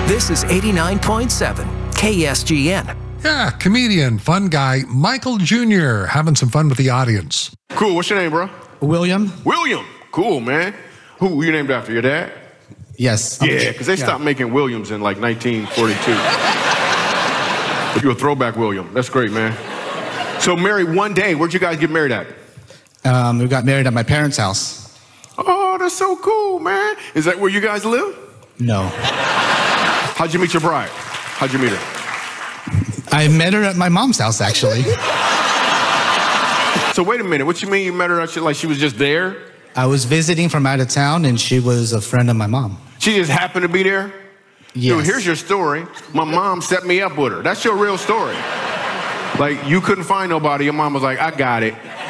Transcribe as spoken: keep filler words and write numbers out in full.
This is eighty-nine point seven K S G N. Yeah, comedian, fun guy, Michael Junior having some fun with the audience. Cool. What's your name, bro? William? William. Cool, man. Who you named after? Your dad? Yes. Yeah, because they yeah. stopped making Williams in like nineteen forty-two. You're a throwback William. That's great, man. So married one day. Where'd you guys get married at? Um, we got married at my parents' house. Oh, that's so cool, man. Is that where you guys live? No. How'd you meet your bride? How'd you meet her? I met her at my mom's house, actually. So wait a minute. What you mean you met her at, like she was just there? I was visiting from out of town, and she was a friend of my mom. She just happened to be there? Yes. Dude, here's your story. My mom set me up with her. That's your real story. Like, you couldn't find nobody. Your mom was like, I got it.